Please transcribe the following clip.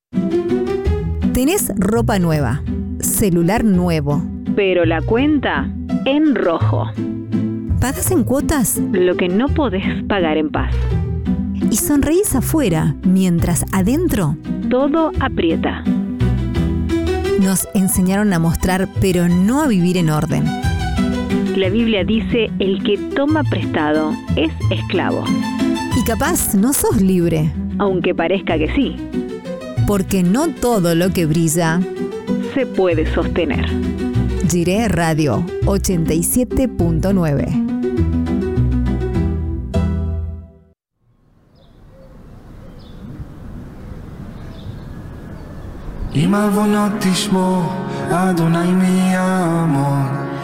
Tenés ropa nueva, celular nuevo, pero la cuenta en rojo. ¿pagás en cuotas? Lo que no podés pagar en paz. Y sonreís afuera, mientras adentro Todo aprieta. nos enseñaron a mostrar, pero no a vivir en orden. La Biblia dice, el que toma prestado es esclavo. Y capaz no sos libre, Aunque parezca que sí, porque no todo lo que brilla. se puede sostener. Jiré Radio 87.9. אם עוונות תשמור, אדוני מי יעמוד?